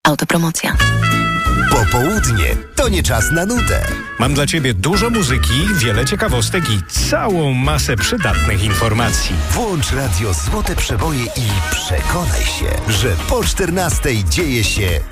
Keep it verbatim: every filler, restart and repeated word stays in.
Autopromocja. Popołudnie to nie czas na nudę. Mam dla Ciebie dużo muzyki, wiele ciekawostek i całą masę przydatnych informacji. Włącz radio Złote Przeboje i przekonaj się, że po czternastej dzieje się